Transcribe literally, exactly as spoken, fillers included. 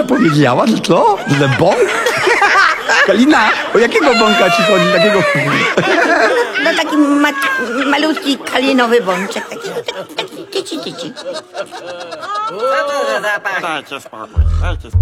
Kalina powiedziała, że co? Że bąk? Kalina, o jakiego bąka ci chodzi? Takiego... No taki ma malutki kalinowy bączek, taki, taki tyci, tyci. Co to za zapach? Dajcie spokój, dajcie spokój.